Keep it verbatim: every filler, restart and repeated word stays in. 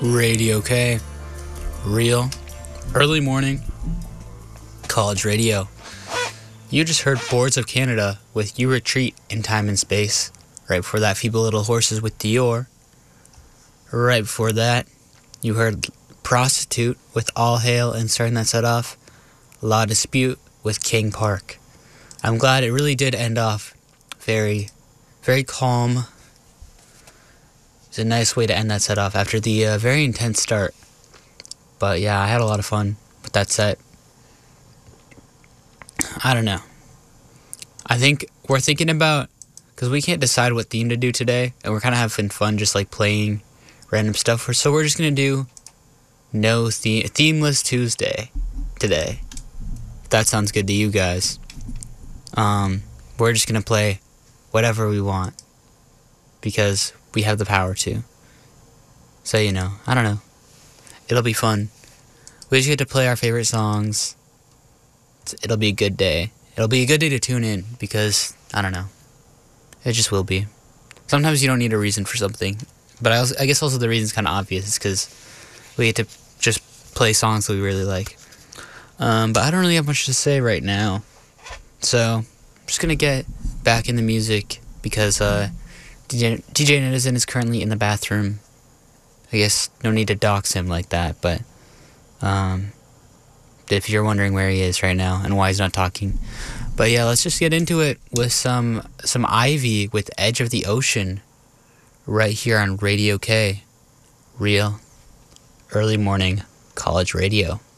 Radio K. Real. Early morning. College radio. You just heard Boards of Canada with You Retreat in Time and Space. Right before that, Feeble Little Horses with Dior. Right before that, you heard Prostitute with All Hail, and starting that set off, La Dispute with King Park. I'm glad it really did end off very, very calm. It's a nice way to end that set off after the uh, very intense start. But yeah, I had a lot of fun with that set. I don't know. I think we're thinking about, because we can't decide what theme to do today, and we're kind of having fun just like playing random stuff. So we're just going to do no theme, themeless Tuesday today. If that sounds good to you guys. Um, we're just going to play whatever we want because we have the power to. So, you know, I don't know. It'll be fun. We just get to play our favorite songs. It'll be a good day. It'll be a good day to tune in because, I don't know. It just will be. Sometimes you don't need a reason for something. But I, also, I guess also the reason's kind of obvious. It's because we get to just play songs that we really like. Um, but I don't really have much to say right now. So, I'm just going to get back in the music because uh, D J, D J Netizen is currently in the bathroom. I guess no need to dox him like that, but um, if you're wondering where he is right now and why he's not talking. But yeah, let's just get into it with some some Ivy with Edge of the Ocean right here on Radio K. Real early morning college radio.